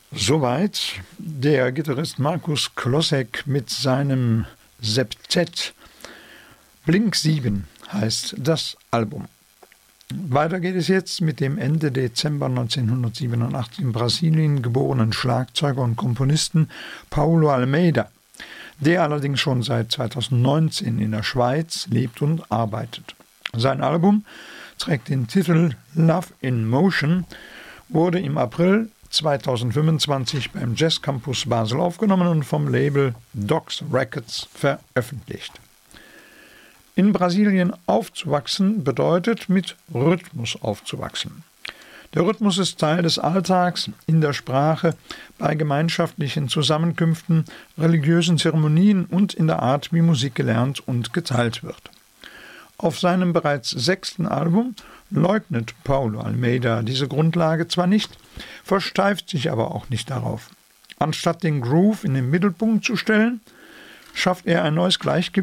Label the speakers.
Speaker 1: Soweit der Gitarrist Markus Klossek mit seinem Septett. Blink 7 heißt das Album. Weiter geht es jetzt mit dem Ende Dezember 1987 in Brasilien geborenen Schlagzeuger und Komponisten Paulo Almeida, der allerdings schon seit 2019 in der Schweiz lebt und arbeitet. Sein Album trägt den Titel Love in Motion, wurde im April 2025 beim Jazz Campus Basel aufgenommen und vom Label Docs Records veröffentlicht. In Brasilien aufzuwachsen bedeutet, mit Rhythmus aufzuwachsen. Der Rhythmus ist Teil des Alltags, in der Sprache, bei gemeinschaftlichen Zusammenkünften, religiösen Zeremonien und in der Art, wie Musik gelernt und geteilt wird. Auf seinem bereits 6. Album leugnet Paulo Almeida diese Grundlage zwar nicht, versteift sich aber auch nicht darauf. Anstatt den Groove in den Mittelpunkt zu stellen, schafft er ein neues Gleichgewicht